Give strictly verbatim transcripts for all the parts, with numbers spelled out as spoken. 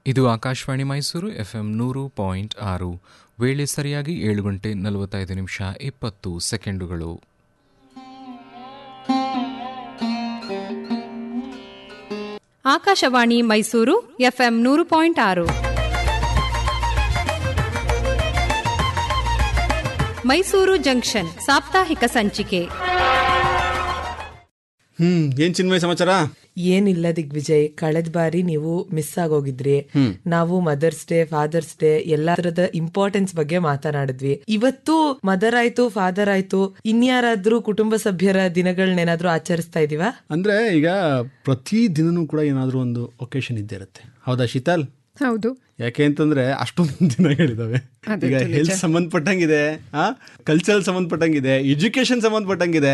ಇದು Akashvani Mysuru F M ನೂರು point ಆರು. ವೇಳೆ ಸರಿಯಾಗಿ ಏಳು ಗಂಟೆ ನಲವತ್ತೈದು ನಿಮಿಷ ಇಪ್ಪತ್ತು ಸೆಕೆಂಡುಗಳು. ಆಕಾಶವಾಣಿ ಮೈಸೂರು ಎಫ್ ಎಂ ನೂರು ಪಾಯಿಂಟ್ ಆರು. ಮೈಸೂರು ಜಂಕ್ಷನ್ ಸಾಪ್ತಾಹಿಕ ಸಂಚಿಕೆ. ಹ್ಮ್ ಏನ್ ಚಿನ್ಮಯ ಸಮಾಚಾರ? ಏನಿಲ್ಲ ದಿಗ್ವಿಜಯ್, ಕಳೆದ ಬಾರಿ ನೀವು ಮಿಸ್ ಆಗೋಗಿದ್ರಿ. ನಾವು ಮದರ್ಸ್ ಡೇ, ಫಾದರ್ಸ್ ಡೇ ಎಲ್ಲಾ ತರದ ಇಂಪಾರ್ಟೆನ್ಸ್ ಬಗ್ಗೆ ಮಾತನಾಡಿದ್ವಿ. ಇವತ್ತು ಮದರ್ ಆಯ್ತು, ಫಾದರ್ ಆಯ್ತು, ಇನ್ಯಾರಾದ್ರೂ ಕುಟುಂಬ ಸಭ್ಯರ ದಿನಗಳನ್ನೇನಾದ್ರೂ ಆಚರಿಸ್ತಾ ಇದೀವಾ? ಅಂದ್ರೆ ಈಗ ಪ್ರತಿ ದಿನನೂ ಕೂಡ ಏನಾದ್ರೂ ಒಂದು ಒಕೇಶನ್ ಇದ್ದೇ ಇರುತ್ತೆ, ಹೌದಾ ಶೀತಲ್? ಹೌದು. ಯಾಕೆ ಅಂತಂದ್ರೆ ಅಷ್ಟೊಂದು ದಿನಗಳಿದಾವೆ. ಈಗ ಹೆಲ್ತ್ ಸಂಬಂಧಪಟ್ಟಂಗಿದೆ, ಕಲ್ಚರಲ್ ಸಂಬಂಧಪಟ್ಟಂಗಿದೆ, ಎಜುಕೇಶನ್ ಸಂಬಂಧಪಟ್ಟಂಗಿದೆ,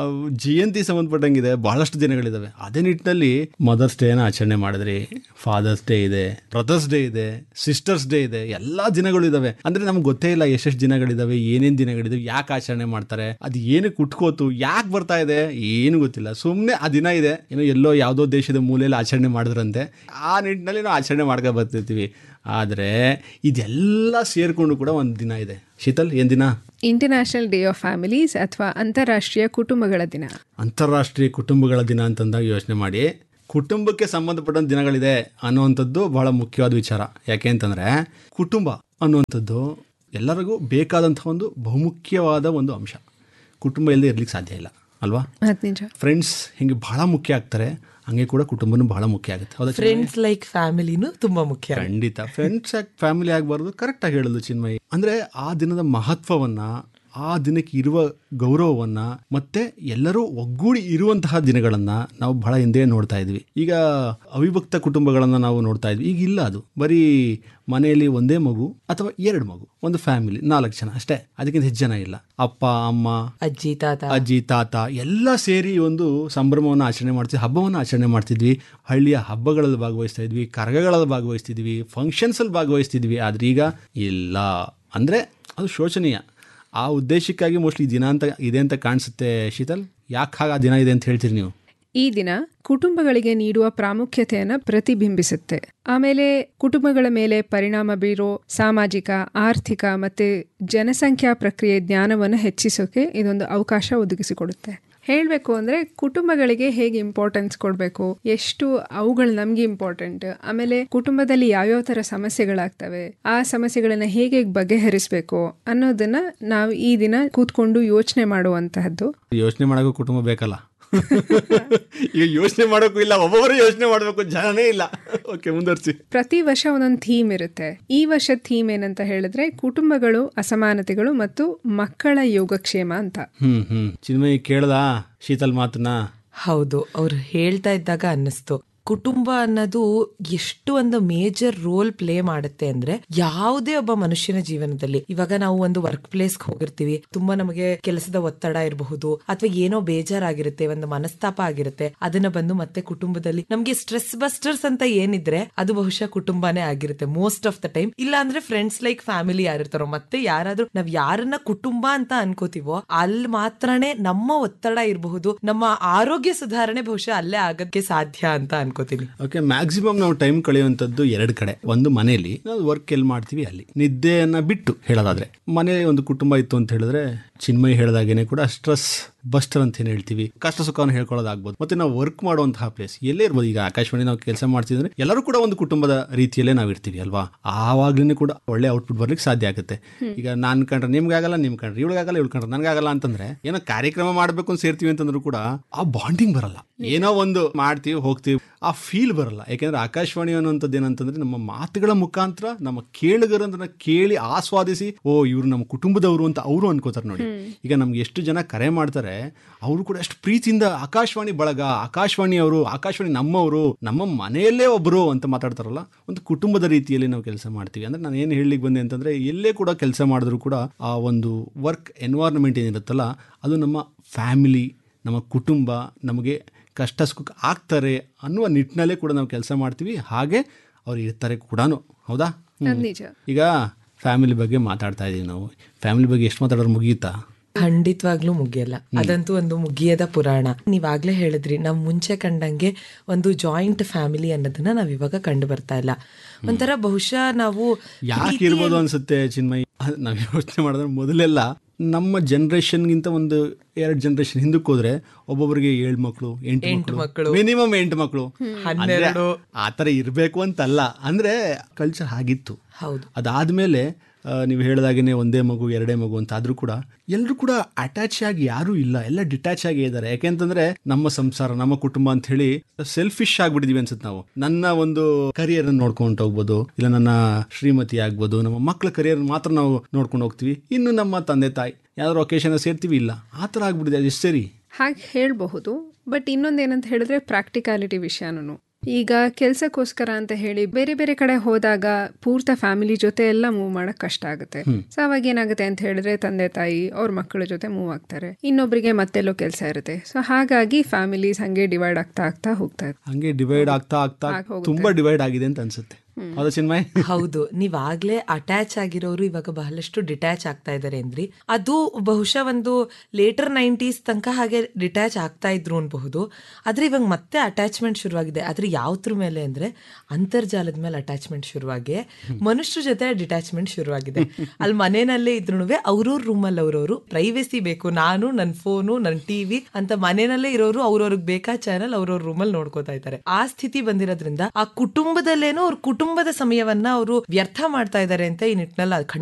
ಜಯಂತಿ ಸಂಬಂಧಪಟ್ಟಂಗಿದೆ, ಬಹಳಷ್ಟು ದಿನಗಳಿದಾವೆ. ಅದೇ ನಿಟ್ಟಿನಲ್ಲಿ ಮದರ್ಸ್ ಡೇ ಆಚರಣೆ ಮಾಡಿದ್ರಿ, ಫಾದರ್ಸ್ ಡೇ ಇದೆ, ಬ್ರದರ್ಸ್ ಡೇ ಇದೆ, ಸಿಸ್ಟರ್ಸ್ ಡೇ ಇದೆ, ಎಲ್ಲಾ ದಿನಗಳು ಇದಾವೆ. ಅಂದ್ರೆ ನಮ್ಗೆ ಗೊತ್ತೇ ಇಲ್ಲ ಎಷ್ಟೆಷ್ಟು ದಿನಗಳಿದಾವೆ, ಏನೇನ್ ದಿನಗಳಿದಾವೆ, ಯಾಕೆ ಆಚರಣೆ ಮಾಡ್ತಾರೆ, ಅದು ಏನಕ್ಕೆ ಉಟ್ಕೋತು, ಯಾಕೆ ಬರ್ತಾ ಇದೆ, ಏನು ಗೊತ್ತಿಲ್ಲ. ಸುಮ್ನೆ ಆ ದಿನ ಇದೆ, ಏನೋ ಎಲ್ಲೋ ಯಾವ್ದೋ ದೇಶದ ಮೂಲೆಯಲ್ಲಿ ಆಚರಣೆ ಮಾಡಿದ್ರಂತೆ, ಆ ನಿಟ್ಟಿನಲ್ಲಿ ನಾವು ಆಚರಣೆ ಮಾಡ್ಕೊ ಬರ್ತಿರ್ತೀವಿ. ಆದ್ರೆ ಇದೆಲ್ಲ ಸೇರ್ಕೊಂಡು ಕೂಡ ಒಂದು ದಿನ ಇದೆ. ಶೀತಲ್, ಏನ್ ದಿನ? ಇಂಟರ್ನ್ಯಾಷನಲ್ ಡೇ ಆಫ್ ಫ್ಯಾಮಿಲೀಸ್ ಅಥವಾ ಅಂತಾರಾಷ್ಟ್ರೀಯ ಕುಟುಂಬಗಳ ದಿನ. ಅಂತಾರಾಷ್ಟ್ರೀಯ ಕುಟುಂಬಗಳ ದಿನ ಅಂತಂದಾಗ ಯೋಚನೆ ಮಾಡಿ, ಕುಟುಂಬಕ್ಕೆ ಸಂಬಂಧಪಟ್ಟಂತ ದಿನಗಳಿದೆ ಅನ್ನುವಂಥದ್ದು ಬಹಳ ಮುಖ್ಯವಾದ ವಿಚಾರ. ಯಾಕೆ ಅಂತಂದ್ರೆ ಕುಟುಂಬ ಅನ್ನುವಂಥದ್ದು ಎಲ್ಲರಿಗೂ ಬೇಕಾದಂತಹ ಒಂದು ಬಹುಮುಖ್ಯವಾದ ಒಂದು ಅಂಶ. ಕುಟುಂಬ ಇಲ್ಲದೆ ಇರ್ಲಿಕ್ಕೆ ಸಾಧ್ಯ ಇಲ್ಲ ಅಲ್ವಾ? ಫ್ರೆಂಡ್ಸ್ ಹೆಂಗೆ ಬಹಳ ಮುಖ್ಯ ಆಗ್ತಾರೆ, ಹಂಗೆ ಕೂಡ ಕುಟುಂಬನೂ ಬಹಳ ಮುಖ್ಯ ಆಗುತ್ತೆ. ಹೌದಾ? ಫ್ರೆಂಡ್ಸ್ ಲೈಕ್ ಫ್ಯಾಮಿಲಿನೂ ತುಂಬಾ ಮುಖ್ಯ. ಖಂಡಿತ. ಫ್ರೆಂಡ್ಸ್ ಯಾಕೆ ಫ್ಯಾಮಿಲಿ ಆಗಬಾರ್ದು? ಕರೆಕ್ಟ್ ಆಗಿ ಹೇಳೋದು ಚಿನ್ಮಯಿ. ಅಂದ್ರೆ ಆ ದಿನದ ಮಹತ್ವವನ್ನ, ಆ ದಿನಕ್ಕೆ ಇರುವ ಗೌರವವನ್ನ, ಮತ್ತೆ ಎಲ್ಲರೂ ಒಗ್ಗೂಡಿ ಇರುವಂತಹ ದಿನಗಳನ್ನ ನಾವು ಬಹಳ ಹಿಂದೆ ನೋಡ್ತಾ ಇದ್ವಿ. ಈಗ ಅವಿಭಕ್ತ ಕುಟುಂಬಗಳನ್ನ ನಾವು ನೋಡ್ತಾ ಇದ್ವಿ. ಈಗ ಇಲ್ಲ, ಅದು ಬರೀ ಮನೆಯಲ್ಲಿ ಒಂದೇ ಮಗು ಅಥವಾ ಎರಡು ಮಗು, ಒಂದು ಫ್ಯಾಮಿಲಿ, ನಾಲ್ಕು ಜನ ಅಷ್ಟೇ, ಅದಕ್ಕಿಂತ ಹೆಚ್ಚು ಜನ ಇಲ್ಲ. ಅಪ್ಪ ಅಮ್ಮ, ಅಜ್ಜಿ ತಾತ ಅಜ್ಜಿ ತಾತ ಎಲ್ಲ ಸೇರಿ ಒಂದು ಸಂಭ್ರಮವನ್ನು ಆಚರಣೆ ಮಾಡ್ತಿದ್ವಿ, ಹಬ್ಬವನ್ನು ಆಚರಣೆ ಮಾಡ್ತಿದ್ವಿ. ಹಳ್ಳಿಯ ಹಬ್ಬಗಳಲ್ಲಿ ಭಾಗವಹಿಸ್ತಾ ಇದ್ವಿ, ಕರಗಗಳಲ್ಲಿ ಭಾಗವಹಿಸ್ತಿದ್ವಿ, ಫಂಕ್ಷನ್ಸ್ ಅಲ್ಲಿ ಭಾಗವಹಿಸ್ತಿದ್ವಿ. ಆದ್ರೆ ಈಗ ಇಲ್ಲ. ಅಂದ್ರೆ ಅದು ಶೋಚನೀಯ. ಆ ಉದ್ದೇಶಕ್ಕಾಗಿ ಮೋಸ್ಟ್ಲಿ ದಿನ ಅಂತ ಇದೆ ಅಂತ ಕಾಣಿಸುತ್ತೆ. ಶೀತಲ್, ಯಾಕೆ ಹಾಗೆ ಆ ದಿನ ಇದೆ ಅಂತ ಹೇಳ್ತೀರಿ ನೀವು? ಈ ದಿನ ಕುಟುಂಬಗಳಿಗೆ ನೀಡುವ ಪ್ರಾಮುಖ್ಯತೆಯನ್ನು ಪ್ರತಿಬಿಂಬಿಸುತ್ತೆ. ಆಮೇಲೆ ಕುಟುಂಬಗಳ ಮೇಲೆ ಪರಿಣಾಮ ಬೀರೋ ಸಾಮಾಜಿಕ, ಆರ್ಥಿಕ ಮತ್ತೆ ಜನಸಂಖ್ಯಾ ಪ್ರಕ್ರಿಯೆ ಜ್ಞಾನವನ್ನು ಹೆಚ್ಚಿಸೋಕೆ ಇದೊಂದು ಅವಕಾಶ ಒದಗಿಸಿಕೊಡುತ್ತೆ. ಹೇಳಬೇಕು ಅಂದರೆ ಕುಟುಂಬಗಳಿಗೆ ಹೇಗೆ ಇಂಪಾರ್ಟೆನ್ಸ್ ಕೊಡಬೇಕು, ಎಷ್ಟು ಅವುಗಳು ನಮಗೆ ಇಂಪಾರ್ಟೆಂಟ್, ಆಮೇಲೆ ಕುಟುಂಬದಲ್ಲಿ ಯಾವ್ಯಾವ ಥರ ಸಮಸ್ಯೆಗಳಾಗ್ತವೆ, ಆ ಸಮಸ್ಯೆಗಳನ್ನ ಹೇಗೆ ಬಗೆಹರಿಸಬೇಕು ಅನ್ನೋದನ್ನ ನಾವು ಈ ದಿನ ಕೂತ್ಕೊಂಡು ಯೋಚನೆ ಮಾಡುವಂತಹದ್ದು. ಯೋಚನೆ ಮಾಡೋಕ್ಕೂ ಕುಟುಂಬ ಬೇಕಲ್ಲ? ಈಗ ಯೋಚನೆ ಮಾಡೋಕ್ಕೂ ಇಲ್ಲ, ಒಬ್ಬೊಬ್ಬರು ಯೋಚನೆ ಮಾಡಬೇಕು, ಜನನೇ ಇಲ್ಲ. ಓಕೆ, ಮುಂದುವರಿಸಿ. ಪ್ರತಿ ವರ್ಷ ಒಂದೊಂದು ಥೀಮ್ ಇರುತ್ತೆ. ಈ ವರ್ಷದ ಥೀಮ್ ಏನಂತ ಹೇಳಿದ್ರೆ ಕುಟುಂಬಗಳು, ಅಸಮಾನತೆಗಳು ಮತ್ತು ಮಕ್ಕಳ ಯೋಗಕ್ಷೇಮ ಅಂತ. ಹ್ಮ್ ಹ್ಮ್ ಚಿನ್ಮಯಿ, ಕೇಳ್ದಾ ಶೀತಲ್ ಮಾತನ್ನ? ಹೌದು, ಅವ್ರು ಹೇಳ್ತಾ ಇದ್ದಾಗ ಅನ್ನಿಸ್ತು, ಕುಟುಂಬ ಅನ್ನೋದು ಎಷ್ಟು ಒಂದು ಮೇಜರ್ ರೋಲ್ ಪ್ಲೇ ಮಾಡುತ್ತೆ ಅಂದ್ರೆ ಯಾವುದೇ ಒಬ್ಬ ಮನುಷ್ಯನ ಜೀವನದಲ್ಲಿ. ಇವಾಗ ನಾವು ಒಂದು ವರ್ಕ್ ಪ್ಲೇಸ್ ಹೋಗಿರ್ತೀವಿ, ತುಂಬಾ ನಮಗೆ ಕೆಲಸದ ಒತ್ತಡ ಇರಬಹುದು, ಅಥವಾ ಏನೋ ಬೇಜಾರಾಗಿರುತ್ತೆ, ಒಂದು ಮನಸ್ತಾಪ ಆಗಿರುತ್ತೆ, ಅದನ್ನ ಬಂದು ಮತ್ತೆ ಕುಟುಂಬದಲ್ಲಿ ನಮ್ಗೆ ಸ್ಟ್ರೆಸ್ ಬಸ್ಟರ್ಸ್ ಅಂತ ಏನಿದ್ರೆ ಅದು ಬಹುಶಃ ಕುಟುಂಬನೇ ಆಗಿರುತ್ತೆ ಮೋಸ್ಟ್ ಆಫ್ ದ ಟೈಮ್. ಇಲ್ಲ ಅಂದ್ರೆ ಫ್ರೆಂಡ್ಸ್ ಲೈಕ್ ಫ್ಯಾಮಿಲಿ ಯಾರಿರ್ತಾರೋ, ಮತ್ತೆ ಯಾರಾದ್ರೂ ನಾವ್ ಯಾರನ್ನ ಕುಟುಂಬ ಅಂತ ಅನ್ಕೋತೀವೋ ಅಲ್ಲಿ ಮಾತ್ರನೇ ನಮ್ಮ ಒತ್ತಡ ಇರಬಹುದು, ನಮ್ಮ ಆರೋಗ್ಯ ಸುಧಾರಣೆ ಬಹುಶಃ ಅಲ್ಲೇ ಆಗೋದಕ್ಕೆ ಸಾಧ್ಯ ಅಂತ ಅನ್ಕೋ. ಓಕೆ, ಮ್ಯಾಕ್ಸಿಮಮ್ ನಾವು ಟೈಮ್ ಕಳೆಯುವಂಥದ್ದು ಎರಡು ಕಡೆ. ಒಂದು ಮನೆಯಲ್ಲಿ ನಾವು ವರ್ಕ್ ಎಲ್ಲಿ ಮಾಡ್ತೀವಿ ಅಲ್ಲಿ, ನಿದ್ದೆಯನ್ನ ಬಿಟ್ಟು ಹೇಳೋದಾದ್ರೆ ಮನೆಯಲ್ಲಿ ಒಂದು ಕುಟುಂಬ ಇತ್ತು ಅಂತ ಹೇಳಿದ್ರೆ ಚಿನ್ಮಯಿ ಹೇಳಿದಾಗೇನೆ ಕೂಡ ಸ್ಟ್ರೆಸ್ ಬಸ್ಟರ್ ಅಂತ ಏನ್ ಹೇಳ್ತೀವಿ, ಕಷ್ಟ ಸುಖವನ್ನು ಹೇಳ್ಕೊಳ್ಳೋದಾಗ್ಬೋದು. ಮತ್ತೆ ನಾವು ವರ್ಕ್ ಮಾಡುವಂತಹ ಪ್ಲೇಸ್ ಎಲ್ಲೇ ಇರ್ಬೋದು. ಈಗ ಆಕಾಶವಾಣಿ ನಾವು ಕೆಲಸ ಮಾಡ್ತಿದ್ರೆ ಎಲ್ಲರೂ ಕೂಡ ಒಂದು ಕುಟುಂಬದ ರೀತಿಯಲ್ಲೇ ನಾವು ಇರ್ತೀವಿ ಅಲ್ವಾ? ಆವಾಗ್ಲೂ ಕೂಡ ಒಳ್ಳೆ ಔಟ್ಪುಟ್ ಬರ್ಲಿಕ್ಕೆ ಸಾಧ್ಯ ಆಗುತ್ತೆ. ಈಗ ನಾನ್ ಕಂಡ್ರೆ ನಿಮ್ಗಾಗಲ್ಲ, ನಿಮ್ ಕಂಡ್ರೆ ಇವಳಿಗಾಗಲ್ಲ, ಇವಳು ಕಂಡ್ರೆ ನನ್ಗಾಗಲ್ಲ ಅಂತಂದ್ರೆ ಏನೋ ಕಾರ್ಯಕ್ರಮ ಮಾಡ್ಬೇಕು ಅಂತ ಸೇರ್ತೀವಿ ಅಂತಂದ್ರೂ ಕೂಡ ಆ ಬಾಂಡಿಂಗ್ ಬರಲ್ಲ. ಏನೋ ಒಂದು ಮಾಡ್ತೀವಿ ಹೋಗ್ತೀವಿ, ಆ ಫೀಲ್ ಬರಲ್ಲ. ಯಾಕೆಂದ್ರೆ ಆಕಾಶವಾಣಿ ಅನ್ನುವಂಥದ್ದು ಏನಂತಂದ್ರೆ ನಮ್ಮ ಮಾತುಗಳ ಮುಖಾಂತರ ನಮ್ಮ ಕೇಳುಗರನ್ನ ಕೇಳಿ ಆಸ್ವಾದಿಸಿ, ಓ ಇವ್ರು ನಮ್ಮ ಕುಟುಂಬದವರು ಅಂತ ಅವರು ಅನ್ಕೋತಾರೆ. ನೋಡಿ, ಈಗ ನಮ್ಗೆ ಎಷ್ಟು ಜನ ಕರೆ ಮಾಡ್ತಾರೆ, ಅವರು ಕೂಡ ಎಷ್ಟು ಪ್ರೀತಿಯಿಂದ ಆಕಾಶವಾಣಿ ಬಳಗ, ಆಕಾಶವಾಣಿ ಅವರು, ಆಕಾಶವಾಣಿ ನಮ್ಮವರು, ನಮ್ಮ ಮನೆಯಲ್ಲೇ ಒಬ್ರು ಅಂತ ಮಾತಾಡ್ತಾರಲ್ಲ. ಒಂದು ಕುಟುಂಬದ ರೀತಿಯಲ್ಲಿ ನಾವು ಕೆಲಸ ಮಾಡ್ತೀವಿ. ಅಂದ್ರೆ ನಾನು ಏನು ಹೇಳಲಿಕ್ಕೆ ಬಂದೆ ಅಂತಂದ್ರೆ, ಎಲ್ಲೇ ಕೂಡ ಕೆಲಸ ಮಾಡಿದ್ರು ಕೂಡ ಆ ಒಂದು ವರ್ಕ್ ಎನ್ವೈರನ್ಮೆಂಟ್ ಏನಿರುತ್ತಲ್ಲ, ಅದು ನಮ್ಮ ಫ್ಯಾಮಿಲಿ, ನಮ್ಮ ಕುಟುಂಬ ನಮಗೆ ಕಷ್ಟ ಸುಖ ಆಗ್ತಾರೆ ಅನ್ನುವ ನಿಟ್ಟಿನಲ್ಲೇ ಕೂಡ ನಾವು ಕೆಲಸ ಮಾಡ್ತೀವಿ. ಹಾಗೆ ಅವ್ರು ಇರ್ತಾರೆ ಕೂಡ, ಹೌದಾ? ಈಗ ಫ್ಯಾಮಿಲಿ ಬಗ್ಗೆ ಮಾತಾಡ್ತಾ ಇದೀವಿ ನಾವು. ಫ್ಯಾಮಿಲಿ ಬಗ್ಗೆ ಎಷ್ಟು ಮಾತಾಡೋರು ಮುಗಿಯುತ್ತಾ? ಖಂಡಿತವಾಗ್ಲೂ ಮುಗಿಯಲ್ಲ. ಅದಂತೂ ಒಂದು ಮುಗಿಯದ ಪುರಾಣ. ನೀವಾಗ್ಲೇ ಹೇಳಿದ್ರಿ, ನಾವ್ ಮುಂಚೆ ಕಂಡಂಗೆ ಒಂದು ಜಾಯಿಂಟ್ ಫ್ಯಾಮಿಲಿ ಅನ್ನೋದನ್ನ ನಾವ್ ಇವಾಗ ಕಂಡು ಬರ್ತಾ ಇಲ್ಲ. ಒಂಥರ ಬಹುಶಃ ನಾವು ಯಾಕೆ ಇರ್ಬೋದು ಅನ್ಸುತ್ತೆ ಚಿನ್ಮಯ್, ನಾವ್ ಯೋಚನೆ ಮಾಡಿದ್ರೆ ಮೊದಲೆಲ್ಲ ನಮ್ಮ ಜನರೇಷನ್ಗಿಂತ ಒಂದು ಎರಡು ಜನರೇಷನ್ ಹಿಂದಕ್ಕೆ ಹೋದ್ರೆ ಒಬ್ಬೊಬ್ಬರಿಗೆ ಏಳು ಮಕ್ಕಳು ಎಂಟು ಮಕ್ಕಳು ಮಿನಿಮಮ್ ಎಂಟು ಮಕ್ಕಳು ಹನ್ನೆರಡು ಆತರ ಇರ್ಬೇಕು ಅಂತಲ್ಲ, ಅಂದ್ರೆ ಕಲ್ಚರ್ ಆಗಿತ್ತು. ಹೌದು. ಅದಾದ್ಮೇಲೆ ನೀವು ಹೇಳಿದಾಗೇನೆ ಒಂದೇ ಮಗು ಎರಡೇ ಮಗು ಅಂತ ಆದ್ರೂ ಕೂಡ ಎಲ್ಲರೂ ಕೂಡ ಅಟ್ಯಾಚ್ ಆಗಿ ಯಾರೂ ಇಲ್ಲ, ಎಲ್ಲ ಡಿಟ್ಯಾಚ್ ಆಗಿ ಇದ್ದಾರೆ. ಯಾಕೆಂತಂದ್ರೆ ನಮ್ಮ ಸಂಸಾರ ನಮ್ಮ ಕುಟುಂಬ ಅಂತ ಹೇಳಿ ಸೆಲ್ಫಿಶ್ ಆಗ್ಬಿಟ್ಟಿದೀವಿ ಅನ್ಸುತ್ತೆ. ನಾವು ನನ್ನ ಒಂದು ಕರಿಯರ್ ನೋಡ್ಕೊಂಡು ಹೋಗ್ಬೋದು, ಇಲ್ಲ ನನ್ನ ಶ್ರೀಮತಿ ಆಗ್ಬೋದು, ನಮ್ಮ ಮಕ್ಕಳ ಕರಿಯರ್ ಮಾತ್ರ ನಾವು ನೋಡ್ಕೊಂಡು ಹೋಗ್ತೀವಿ, ಇನ್ನು ನಮ್ಮ ತಂದೆ ತಾಯಿ ಯಾವ್ದಾದ್ರು ಒಕೇಶನ್ ಸೇರ್ತೀವಿ, ಇಲ್ಲ ಆ ಥರ ಆಗ್ಬಿಟ್ಟಿದೆ. ಅದು ಸರಿ ಹಾಗೆ ಹೇಳಬಹುದು. ಬಟ್ ಇನ್ನೊಂದೇನಂತ ಹೇಳಿದ್ರೆ ಪ್ರಾಕ್ಟಿಕಾಲಿಟಿ ವಿಷಯನೂ. ಈಗ ಕೆಲಸಕ್ಕೋಸ್ಕರ ಅಂತ ಹೇಳಿ ಬೇರೆ ಬೇರೆ ಕಡೆ ಹೋದಾಗ ಪೂರ್ತ ಫ್ಯಾಮಿಲಿ ಜೊತೆ ಎಲ್ಲ ಮೂವ್ ಮಾಡಕ್ ಕಷ್ಟ ಆಗುತ್ತೆ. ಸೊ ಅವಾಗ ಏನಾಗುತ್ತೆ ಅಂತ ಹೇಳಿದ್ರೆ ತಂದೆ ತಾಯಿ ಅವ್ರ ಮಕ್ಕಳ ಜೊತೆ ಮೂವ್ ಆಗ್ತಾರೆ, ಇನ್ನೊಬ್ರಿಗೆ ಮತ್ತೆಲ್ಲೋ ಕೆಲಸ ಇರುತ್ತೆ. ಸೊ ಹಾಗಾಗಿ ಫ್ಯಾಮಿಲೀಸ್ ಹಂಗೆ ಡಿವೈಡ್ ಆಗ್ತಾ ಆಗ್ತಾ ಹೋಗ್ತಾ ಇದೆ. ಹಂಗೆ ಡಿವೈಡ್ ಆಗ್ತಾ ಆಗ್ತಾ ತುಂಬಾ ಡಿವೈಡ್ ಆಗಿದೆ ಅಂತ ಅನ್ಸುತ್ತೆ. ಹೌದಾ ಚಿನ್ಮಯ್? ಹೌದು. ನೀವಾಗ್ಲೇ ಅಟ್ಯಾಚ್ ಆಗಿರೋರು ಇವಾಗ ಬಹಳಷ್ಟು ಡಿಟ್ಯಾಚ್ ಆಗ್ತಾ ಇದಾರೆ ಅಂದ್ರಿ. ಅದು ಬಹುಶಃ ಒಂದು ಲೇಟರ್ ನೈಂಟೀಸ್ ತನಕ ಹಾಗೆ ಡಿಟ್ಯಾಚ್ ಆಗ್ತಾ ಇದ್ರು ಅನ್ಬಹುದು. ಆದ್ರೆ ಇವಾಗ ಮತ್ತೆ ಅಟ್ಯಾಚ್ಮೆಂಟ್ ಶುರುವಾಗಿದೆ. ಆದ್ರೆ ಯಾವ್ದ್ರ ಮೇಲೆ ಅಂದ್ರೆ ಅಂತರ್ಜಾಲದ ಮೇಲೆ ಅಟ್ಯಾಚ್ಮೆಂಟ್ ಶುರುವಾಗಿ ಮನುಷ್ಯರ ಜೊತೆ ಡಿಟ್ಯಾಚ್ಮೆಂಟ್ ಶುರುವಾಗಿದೆ. ಅಲ್ಲಿ ಮನೆಯಲ್ಲೇ ಇದ್ರು ಅವ್ರವ್ರ ರೂಮಲ್ಲಿ ಅವ್ರವ್ರು ಪ್ರೈವೇಸಿ ಬೇಕು, ನಾನು ನನ್ನ ಫೋನು ನನ್ನ ಟಿವಿ ಅಂತ ಮನೆಯಲ್ಲೇ ಇರೋರು ಅವ್ರವ್ರಿಗೆ ಬೇಕಾ ಚಾನಲ್ ಅವ್ರವ್ರ ರೂಮಲ್ಲಿ ನೋಡ್ಕೋತಾ ಇದ್ದಾರೆ. ಆ ಸ್ಥಿತಿ ಬಂದಿರೋದ್ರಿಂದ ಆ ಕುಟುಂಬದಲ್ಲೇನೋ ಅವ್ರ ಕುಟುಂಬದ ಸಮಯವನ್ನ ಅವರು ವ್ಯರ್ಥ ಮಾಡ್ತಾ ಇದ್ದಾರೆ ಅಂತ ಈ ನಿಟ್ಟಿನಲ್ಲಿ